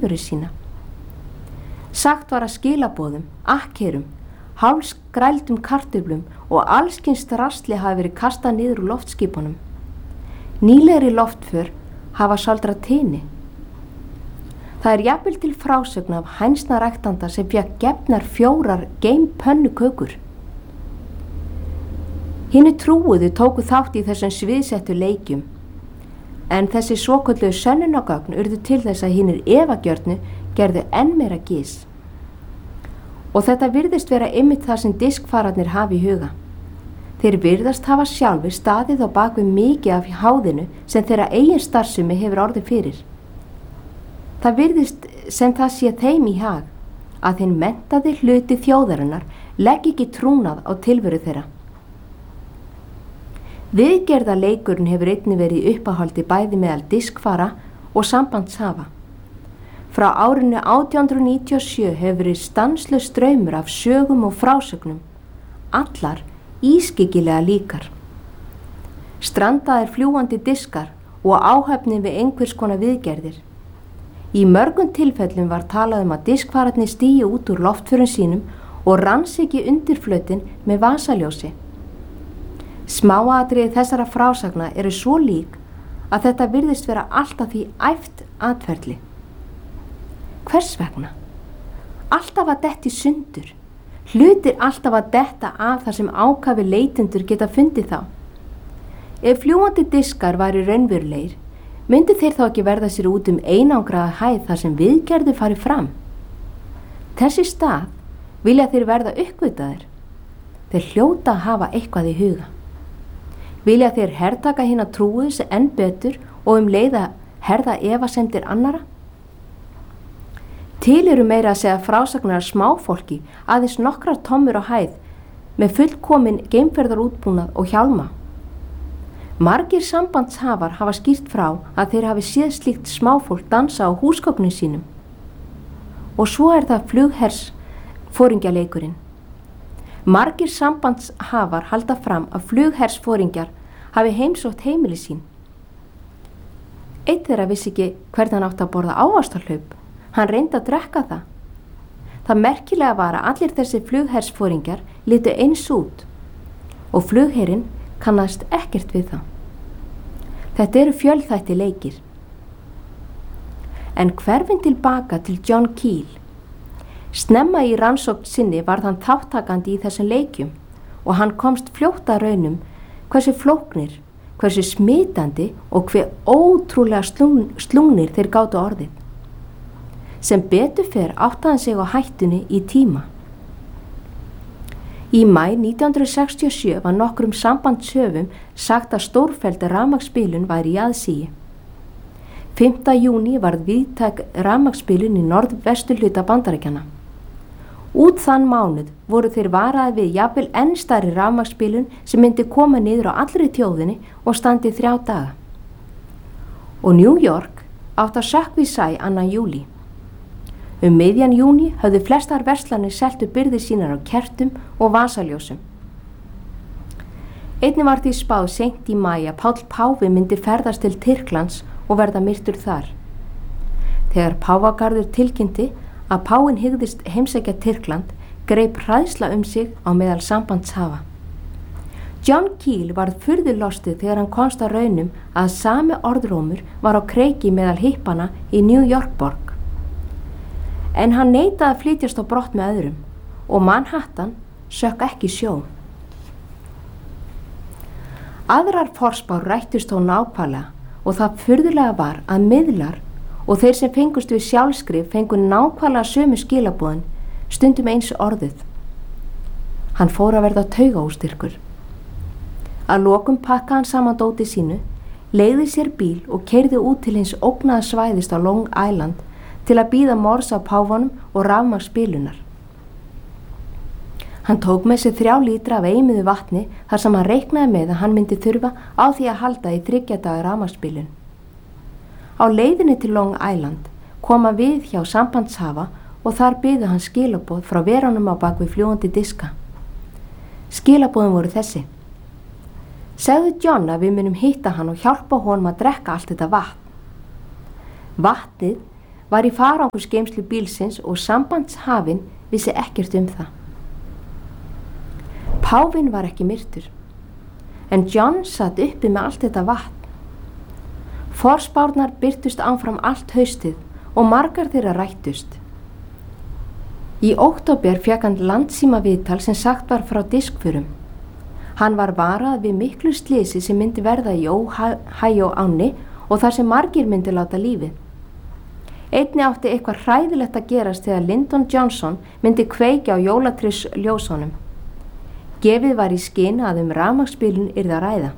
tilveru sína. Sagt var að skilaboðum, akkerum, hálfskrældum kartöflum og allskyns drasli hafi verið kastað niður úr loftskipunum. Nýlegri loftför hafa saldrað tini. Það jafnvel til frásögn af hænsnaræktanda sem fékk gefnar 4 geimpönnukökur. Hinir trúuðu tóku þátt í þessum sviðsettu leikjum, en þessi svokölluðu sönnunargögn urðu til þess að hinir efagjörnu gerðu enn meira gys. Og þetta virðist vera einmitt það sem diskfararnir hafi í huga. Þeir virðast hafa sjálfur staðið á bakvið mikið af háðinu sem þeirra eigin starfsemi hefur orðið fyrir. Það virðist sem það sé þeim í hag að hinn menntaði hluti þjóðarinnar leggi ekki trúnað á tilveru þeirra. Viðgerðarleikurinn hefur einnig verið í uppáhaldi bæði meðal diskfara og sambandshafa. Frá árinu 1897 hefur verið stanslaus straumur af sögum og frásögnum, allar ískyggilega líkar. Strandaðir fljúgandi diskar og áhöfnin við einhvers konar viðgerðir. Í mörgum tilfellum var talað að diskfararnir stígi út úr loftförum sínum og rannsaki undirflötin með vasaljósi. Smáatriði þessara frásagna eru svo lík að þetta virðist vera alltaf því æft atferli. Hvers vegna? Alltaf að detta í sundur. Hlutir alltaf að detta af þar sem ákafi leitendur geta fundið þá. Ef fljúgandi diskar væri raunverulegir, myndu þeir þá ekki verða sér út einangraða hæð þar sem viðgerðir fari fram. Þess í stað vilja þeir verða uppgötaðir. Þeir hljóta að hafa eitthvað í huga. Vilja þeir hertaka hina trúuðu sem enn betur og leiða herða efasemdir annara? Til eru meira að segja frásagnar smáfólki aðeins nokkrar tommur á hæð með fullkomin geimferðarútbúnað og hjálma. Margir sambandshafar hafa skýrt frá að þeir hafi séð slíkt smáfólk dansa á húsgögnum sínum. Og svo það flughersforingjaleikurinn. Margir sambandshafar halda fram að flughersforingjar hafi heimsótt heimili sín. Einn þeirra vissi ekki hvernig hann átti að borða ávaxtarhlaup. Hann reyndi að drekka það. Það merkilega var að allir þessi flughersforingjar litu eins út og flugherinn kannast ekkert við það. Þetta eru fjölþætti leikir. En hverfin tilbaka til John Keel. Snemma í rannsókn sinni varð hann þáttakandi í þessum leikjum og hann komst fljótt að raunum hversu flóknir, hversu smitandi og hve ótrúlega slungnir þeir gátu orðið. Sem betur fer átti hann sig á hættunni í tíma. Í maí 1967 var nokkrum sambandshöfum sagt að stórfelld rafmagnsbilun væri í aðsigi. 5. júní varð víðtæk rafmagnsbilun í norðvesturhluta Bandaríkjanna. Út þann mánuð voru þeir varaði við jafnvel enn stærri rafmagnsbilun sem myndi koma niður á allri þjóðinni og standi 3 daga. Og New York átti að sökkva í sæ 2. júlí. Miðjan júní höfðu flestar verslanir seltu birgðir sínar á kertum og vasaljósum. Einnig var því spáð seint í maí að Páll páfi myndi ferðast til Tyrklands og verða myrtur þar. Þegar páfagarður tilkynnti að páfinn hygðist heimsækja Tyrkland, greip hræðsla sig á meðal sambandshafa. John Keel varð furðu lostið þegar hann komst að raunum að sami orðrómur var á kreiki meðal hippana í New York borg. En hann neitaði að flytjast á brott með öðrum og Manhattan sökk ekki í sjó. Aðrar forspár rættust þó nákvæmlega og það furðulega var að miðlar og þeir sem fengust við sjálfskrif fengu nákvæmlega sömu skilaboðin, stundum eins orðið. Hann fór að verða taugaóstyrkur. Að lokum pakkaði hann saman dóti sínu, leigði sér bíl og keyrði út til hins ógnaða svæðis á Long Island til að bíða morðs á páfanum og rafmagnsbilunar. Hann tók með sér 3 lítra af eimuðu vatni þar sem hann reiknaði með að hann myndi þurfa á því að halda í 3 daga rafmagnsbilun. Á leiðinni til Long Island kom hann við hjá sambandshafa og þar biðu hann skilaboð frá verunum á bakvið fljúgandi diska. Skilaboðin voru þessi: Segðu John að við munum hitta hann og hjálpa honum að drekka allt þetta vatn. Vatnið var í farangursgeymslu bílsins og sambandshafinn vissi ekkert það. Páfinn var ekki myrtur, en John satt uppi með allt þetta vatn. Forspárnar birtust áfram allt haustið og margar þeirra rættust. Í október fékk hann landsímaviðtal sem sagt var frá diskförum. Hann var varað við miklu slysi sem myndi verða í Ohio ánni og þar sem margir myndi láta lífið. Einnig átti eitthvað hræðilegt að gerast þegar Lyndon Johnson myndi kveikja á jólatrésljósunum. Gefið var í skyn að rafmagnsbílinn yrði að ræða.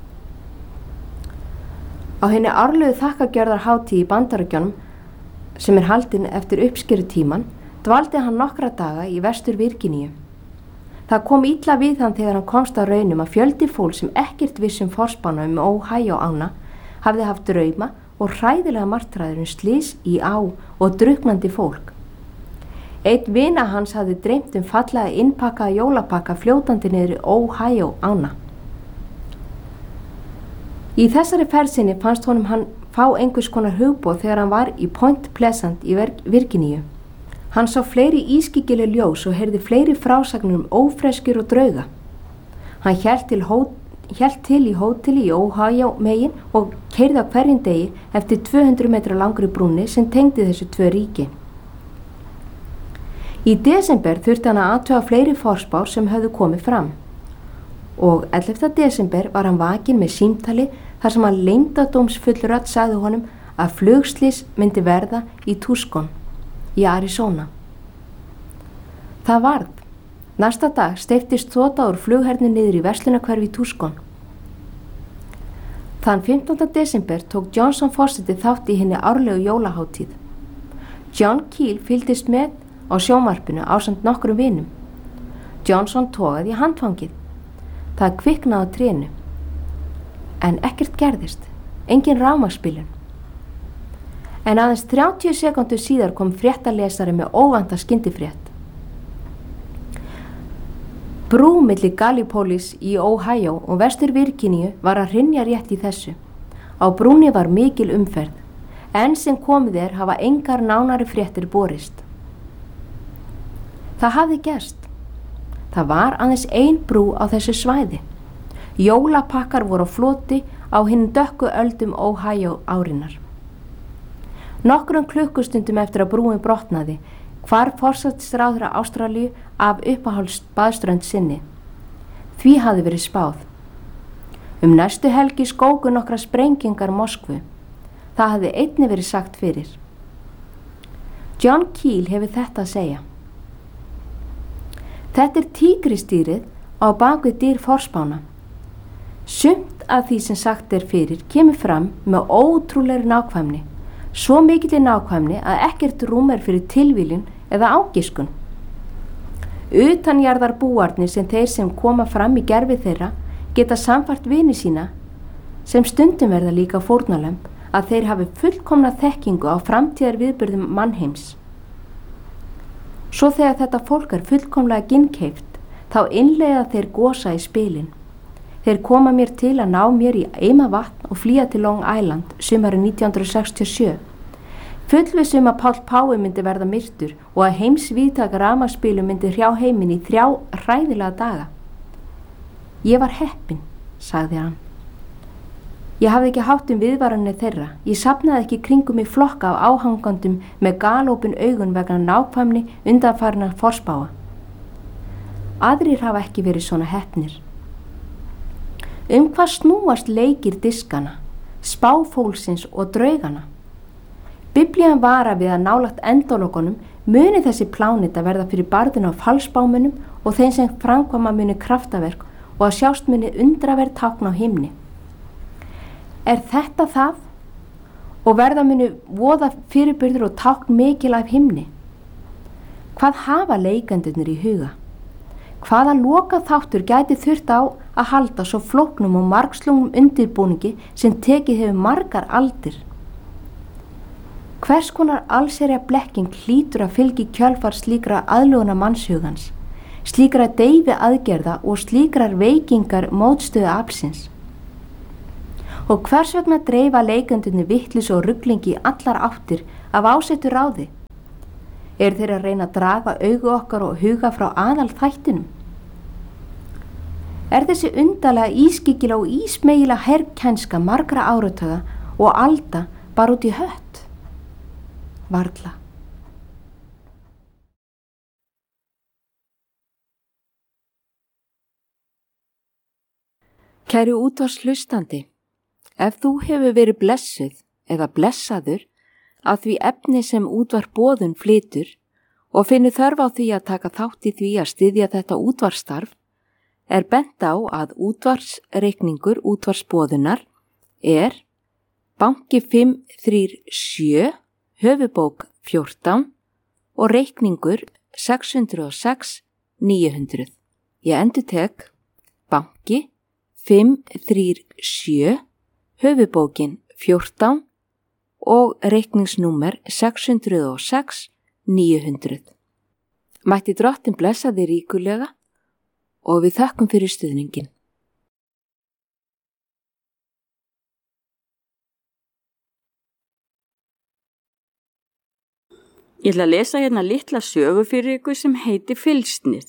Á hinni árlegu þakkargjörðarhátíð í Bandaríkjunum, sem haldin eftir uppskerutíman, dvaldi hann nokkra daga í Vestur Virginíu. Það kom illa við hann þegar hann komst að raunum að fjöldi fólk sem ekkert viss forspána Ohio ána hafði haft drauma og hræðilega martraður slys í á og drukknandi fólk. Einn vina hans hafði dreymt fallega innpakkaða jólapakka fljótandi niður í Ohio ána. Í þessari ferð sinni fannst honum hann fá einhvers konar hugboð þegar hann var í Point Pleasant í Virginíu. Hann sá fleiri ískyggileg ljós og heyrði fleiri frásagnir ófreskjur og drauga. Hann hélt til í hóteli í Ohio megin og keyrði á hverjum degi eftir 200 metra langri brúnni sem tengdi þessu tvö ríki. Í desember þurfti hann að athuga fleiri forspár sem höfðu komið fram og 11. desember var hann vakinn með símtali þar sem hann leyndardómsfull rödd sagði honum að flugslys myndi verða í Tucson í Arizona. Það varð. Næsta dag steyptist þota úr flugherni niður í verslunarhverfi í Tucson. Þann 15. desember tók Johnson forseti þátt í hinni árlegu jólahátíð. John Keel fylgdist með á sjónvarpinu ásamt nokkrum vinum. Johnson togaði í handfangið. Það kviknaði á trénu. En ekkert gerðist. Engin rafmagnsbílun. En aðeins 30 sekúndur síðar kom fréttalesari með óvænta skyndifrétt. Brú milli Gallipolis í Ohio og Vestur Virginíu var að hrynja rétt í þessu. Á brúnni var mikil umferð. Enn sem komið hafa engar nánari fréttir borist. Það hafði gerst. Það var aðeins ein brú á þessu svæði. Jólapakkar voru á floti á hinum dökku öldum Ohio árinnar. Nokkrum klukkustundum eftir að brúin brotnaði hvarf forsætisráðherra Ástralíu af uppáhaldsbaðströnd sinni. Því hafði verið spáð. Næstu helgi skóku nokkra sprengingar Moskvu. Það hafði einnig verið sagt fyrir. John Keel hefur þetta að segja. Þetta tígristýrið á bakvið dýr forspána. Sumt af því sem sagt fyrir kemur fram með ótrúlegri nákvæmni. Svo mikilli nákvæmni að ekkert rúm fyrir tilviljun eða ágiskun. Utanjarðar búarnir sem þeir sem koma fram í gerfi þeirra geta samfært vini sína sem stundum verða líka fórnarlömb að þeir hafi fullkomna þekkingu á framtíðar viðburðum mannheims. Svo þegar þetta fólk fullkomlega ginnkeypt þá innleiða þeir gosa í spilin. Þeir koma mér til að ná mér í Eimavatn og flýja til Long Island sumarið 1967. Fullviss að Páll Pái myndi verða myrtur og að heimsvíðtaka rafmagnsbílum myndi hrjá heiminn í 3 hræðilega daga. Ég var heppin, sagði hann. Ég hafði ekki hátt viðvaranir þeirra. Ég safnaði ekki kringum í flokka af áhangandum með galopin augun vegna nákvæmni undanfarinna forspáa. Aðrir hafa ekki verið svona heppnir. Hvað snúast leikir diskana, spáfólksins og draugana? Biblían vara við að nálægt endalokunum muni þessi pláneta verða fyrir barðinu á falsbámunum og þeim sem framkvæma muni kraftaverk og að sjást muni undraverð tákn á himni. Þetta það? Og verða muni voða fyrirbyrður og tákn mikil af himni? Hvað hafa leikendurnir í huga? Hvaða loka þáttur gæti þurft á að halda svo flóknum og margslungum undirbúningi sem tekið hefur margar aldir? Hvers konar allsherja blekking hlýtur að fylgi kjölfar slíkra aðluguna mannshugans, slíkra deyfi aðgerða og slíkrar veikingar mótstöðu aflsins? Og hvers vegna dreifa leikendurnir vitleysu og ruglingi í allar áttir af ásettu ráði? Eru þeir að reyna að draga augu okkar og huga frá aðalþættinum? Er þessi undarlega ískyggilega og ísmegilega herrkænska margra áratuga og alda bara út í hött? Varla. Kæri útvarpshlustandi, ef þú hefur verið blessuð eða blessaður að því efni sem útvarp boðun flytur og finnur þörf á því að taka þátt í því að styðja þetta útvarpsstarf, er bent á að útvarpsreikningur útvarpsboðunar er banki 537, höfubók 14 og reikningur 606 900. Ég endurtek banki 537, höfubókin 14 og reikningsnúmer 606 900. Mætti Drottinn blessa þig ríkulega og við þökkum fyrir stuðningin. Ég ætla að lesa hérna litla sögu fyrir ykkur sem heiti Fylgsnið.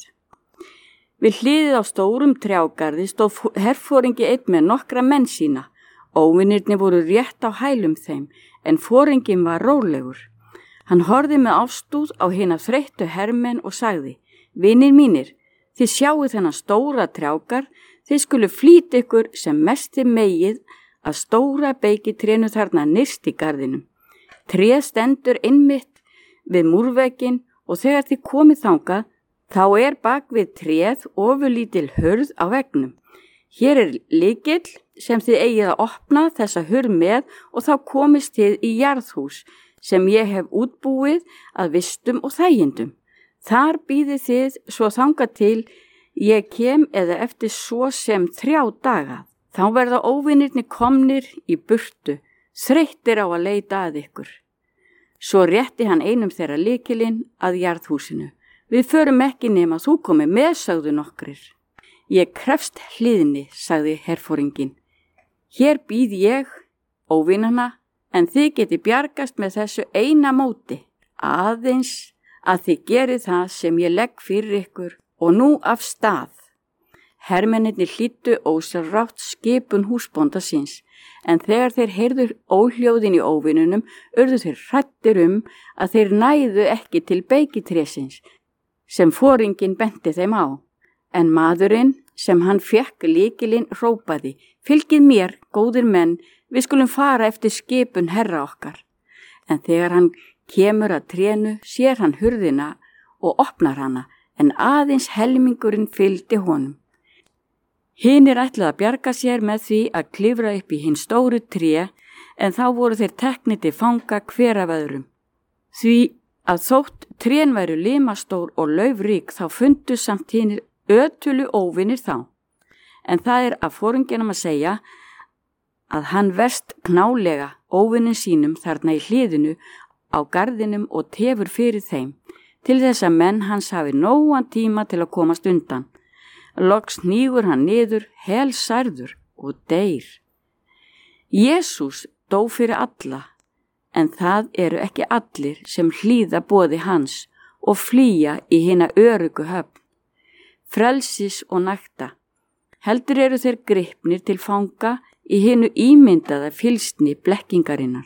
Við hliðið á stórum trjágarði stóð herforingi einn með nokkra menn sína. Óvinirnir voru rétt á hælum þeim, en foringinn var rólegur. Hann horfði með ástúð á hina þreyttu hermenn og sagði: Vinir mínir, þið sjáuð þennan stóra trjágarð, þið skulu flýta ykkur sem mesti megið að stóra beikitrénu þarna nyrst í garðinum. Tréð stendur einmitt við múrvegginn og þegar þið komið þangað, þá er bak við tréð ofurlítil hurð á veggnum. Hér er lykill sem þið eigið að opna þessa hurð með og þá komist þið í jarðhús sem ég hef útbúið að vistum og þægindum. Þar bíðið þið svo þangað til ég kem eða eftir svo sem 3 daga. Þá verða óvinirnir komnir í burtu, þreyttir á að leita að ykkur. Svo rétti hann einum þeirra lykilinn að jarðhúsinu. Við förum ekki nema þú komið með, sögðu nokkrir. Ég krefst hlýðni, sagði herforinginn. Hér býð ég, óvinana, en þið geti bjargast með þessu eina móti, aðeins að þið gerið það sem ég legg fyrir ykkur og nú af stað. Hermennirnir hlýddu ósjálfrátt skipun húsbónda síns, en þegar þeir heyrðu óhljóðin í óvinunum, urðu þeir hræddir að þeir næðu ekki til beikitrésins, sem foringinn benti þeim á. En maðurinn sem hann fékk lykilinn hrópaði: Fylgið mér, góðir menn, við skulum fara eftir skipun herra okkar. En þegar hann kemur að trénu, sér hann hurðina og opnar hana, en aðeins helmingurinn fylgdi honum. Hinir ætlaði að bjarga sér með því að klifra upp í hinn stóru tré, en þá voru þeir teknir til fanga hver af öðrum. Því að þótt trén væru limastór og laufrík þá fundu samt hinir ötulu óvinir þá. En það er af foringjunum að segja að hann verst knálega óvinin sínum þarna í hliðinu á garðinum og tefur fyrir þeim, til þess að menn hans hafi nógan tíma til að komast undan. Loks hnígur hann niður helsærður og deyr. Jesús dó fyrir alla, en það eru ekki allir sem hlýða boði hans og flýja í hina öruggu höfn. Frelsis og nakta. Heldur eru þeir gripnir til fanga í hinu ímyndaða fylgsni blekkingarinnar.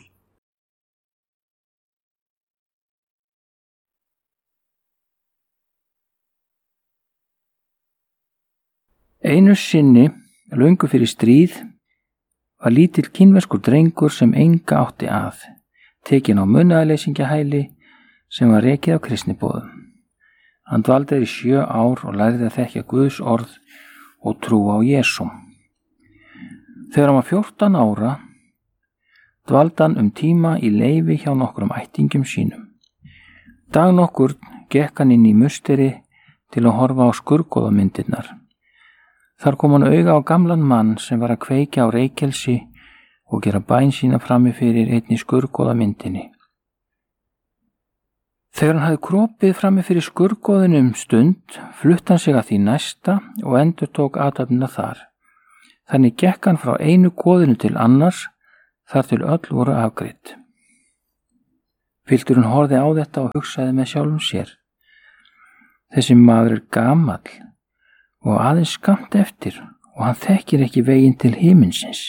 Einu sinni, löngu fyrir stríð, var lítill kínverskur drengur sem enga átti að, tekinn á munaðarleysingjahæli sem var rekið á kristniboðum. Hann dvaldi í 7 ár og lærði að þekkja Guðs orð og trúa á Jesú. Þegar hann var 14 ára, dvaldi hann tíma í leyfi hjá nokkrum ættingjum sínum. Dag nokkurn gekk hann inn í musteri til að horfa á skurðgoðamyndirnar. Þar kom hann auga á gamlan mann sem var að kveikja á reykelsi og gera bæn sína frammi fyrir einni skurðgoðamyndinni. Þegar hann hafði kropið frammi fyrir skurðgoðinu stund, flutti hann sig að því næsta og endurtók athöfnina þar. Þannig gekk hann frá einu goðinu til annars, þar til öll voru afgreidd. Pilturinn horfði á þetta og hugsaði með sjálfum sér. Þessi maður er gamall og aðeins skammt eftir og hann þekkir ekki veginn til himinsins.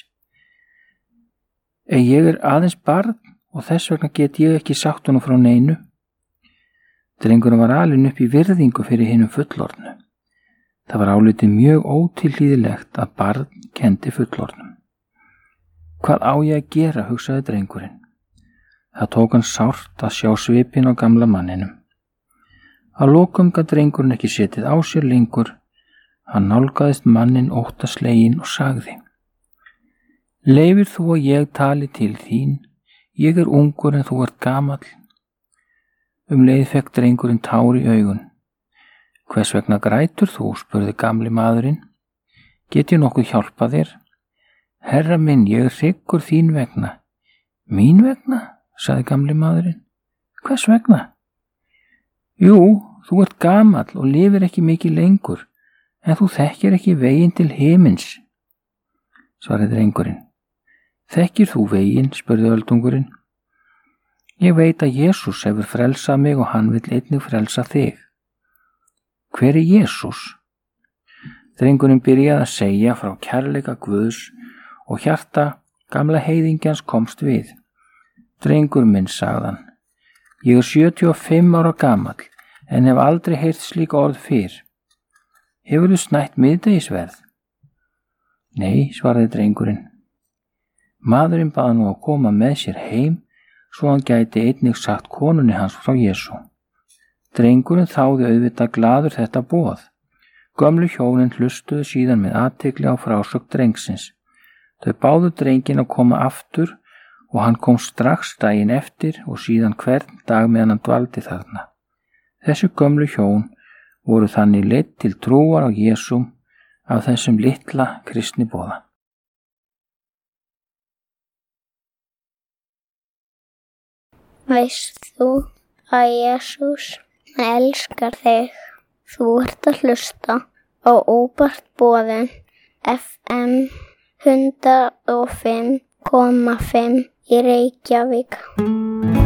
Ég er aðeins barn og þess vegna get ég ekki sagt honum frá neinu. Drengurinn var alinn upp í virðingu fyrir hinum fullorðnu. Það var álitið mjög ótilhlýðilegt að barn kendi fullorðnum. Hvað á ég að gera, hugsaði drengurinn. Það tók hann sárt að sjá svipinn á gamla manninum. Að lokum gat drengurinn ekki setið á sér lengur. Hann nálgaðist mannin óttasleginn og sagði: Leifir þú og ég tali til þín? Ég er ungur en þú ert gamall. Leið fekk drengurinn tár í augun. Hvers vegna grætur þú? Spurði gamli maðurinn. Get ég nokkuð hjálpað þér? Herra minn, ég er hryggur þín vegna. Mín vegna? Sagði gamli maðurinn. Hvers vegna? Jú, þú ert gamall og lifir ekki mikið lengur, en þú þekkir ekki veginn til himins, svaraði drengurinn. Þekkir þú veginn? Spurði öldungurinn. Ég veit að Jesús hefur frelsað mig og hann vill einnig frelsa þig. Hver er Jesús? Drengurinn byrjaði að segja frá kærleika Guðs og hjarta gamla heiðingjans komst við. Drengur minn, sagði hann, ég er 75 ára gamall en hef aldrei heyrt slík orð fyrr. Hefurðu snætt miðdegisverð? Nei, svaraði drengurinn. Maðurinn bað nú að koma með sér heim svo hann gæti einnig sagt konunni hans frá Jesú. Drengurinn þáði auðvitað glaður þetta boð. Gömlu hjónin hlustuðu síðan með athygli á frásögn drengsins. Þau báðu drenginn að koma aftur og hann kom strax daginn eftir og síðan hvern dag meðan hann dvaldi þarna. Þessi gömlu hjón voru þannig leidd til trúar á Jesúm af þessum litla kristni boða. Veist þú að Jesús elskar þig? Þú ert að hlusta á Óbart boðin FM 105,5 í Reykjavík.